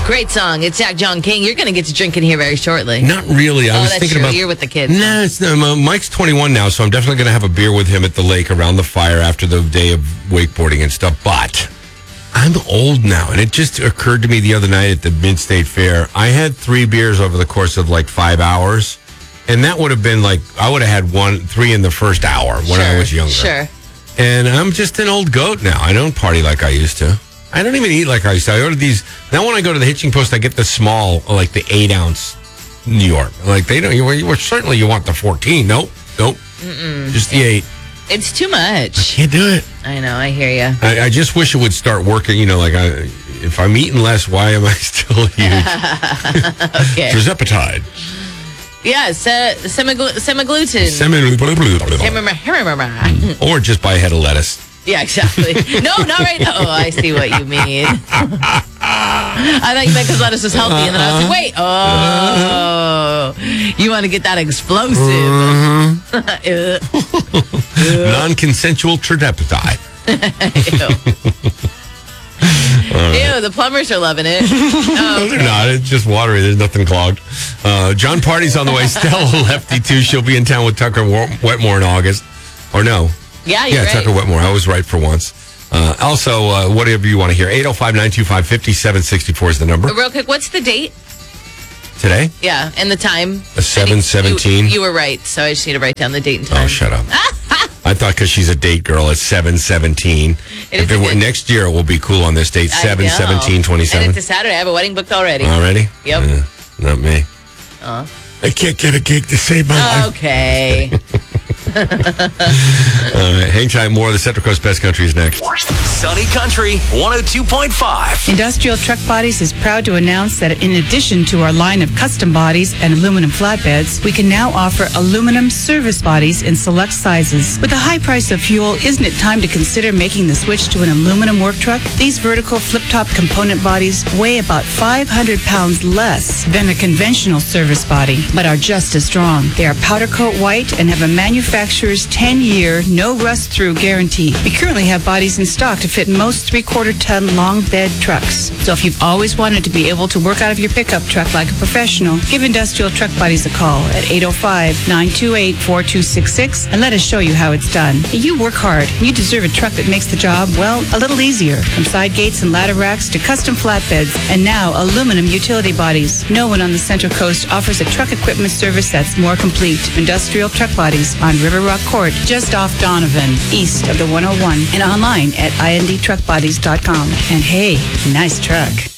Great song. It's Zach John King. You're going to get to drink in here very shortly. Not really. I was that's thinking true. about. You're with the kids. Nah, Mike's 21 now, so I'm definitely going to have a beer with him at the lake around the fire after the day of wakeboarding and stuff. But I'm old now, and it just occurred to me the other night at the Mid-State Fair. I had 3 beers over the course of like 5 hours, and that would have been like I would have had 3 in the first hour when I was younger. Sure. And I'm just an old goat now. I don't party like I used to. I don't even eat like I used to. I ordered these. Now when I go to the Hitching Post, I get the small, like the 8-ounce New York. Like they don't. Certainly you want the 14. Nope. Just the 8. It's too much. I can't do it. I know. I hear you. I just wish it would start working. If I'm eating less, why am I still huge? Okay. Tirzepatide. Yeah, semaglutine. Or just buy a head of lettuce. Yeah, exactly. No, not right now. Oh, I see what you mean. I thought you meant because lettuce was healthy, and then I was like, wait, you want to get that explosive. Non-consensual tirzepatide. Ew, the plumbers are loving it. No, they're not. It's just watery. There's nothing clogged. John Party's on the way. Stella Lefty, too. She'll be in town with Tucker Wetmore in August. Or no. Yeah, you're right. Tucker Wetmore. I was right for once. Also, whatever you want to hear. 805-925-5764 is the number. Real quick, what's the date? Today? Yeah, and the time. 7:17. You were right, so I just need to write down the date and time. Oh, shut up. I thought because she's a date girl, it's 7:17. Next year, it will be cool on this date, 7/17/27. And it's a Saturday. I have a wedding booked already. Already? Yep. Not me. I can't get a gig to save my life. Okay. Hang tight. More of the Central Coast Best Country is next. Sunny Country 102.5. Industrial Truck Bodies is proud to announce that in addition to our line of custom bodies and aluminum flatbeds, we can now offer aluminum service bodies in select sizes. With the high price of fuel, isn't it time to consider making the switch to an aluminum work truck? These vertical flip-top component bodies weigh about 500 pounds less than a conventional service body, but are just as strong. They are powder coat white and have a manufacturer's 10-year, no rust-through guarantee. We currently have bodies in stock to fit most 3/4-ton long bed trucks. So if you've always wanted to be able to work out of your pickup truck like a professional, give Industrial Truck Bodies a call at 805-928-4266 and let us show you how it's done. You work hard. You deserve a truck that makes the job, well, a little easier. From side gates and ladder racks to custom flatbeds and now aluminum utility bodies. No one on the Central Coast offers a truck equipment service that's more complete. Industrial Truck Bodies on River Rock Court, just off Donovan, east of the 101, and online at indtruckbodies.com. And hey, nice truck.